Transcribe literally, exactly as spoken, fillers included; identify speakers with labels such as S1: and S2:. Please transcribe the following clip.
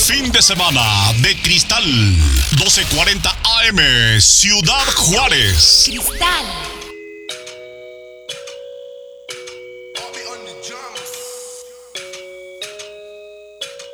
S1: fin de semana de Cristal. doce cuarenta A M, Ciudad Juárez.
S2: Cristal.